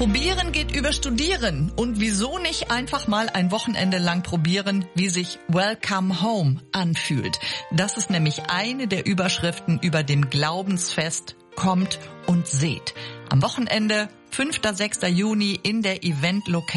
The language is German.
Probieren geht über Studieren. Und wieso nicht einfach mal ein Wochenende lang probieren, wie sich Welcome Home anfühlt? Das ist nämlich eine der Überschriften über dem Glaubensfest Kommt und seht. Am Wochenende, 5. 6. Juni in der Event Location